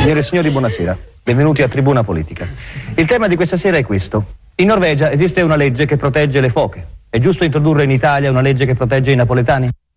Signore e signori, buonasera. Benvenuti a Tribuna Politica. Il tema di questa sera è questo. In Norvegia esiste una legge che protegge le foche. È giusto introdurre in Italia una legge che protegge i napoletani?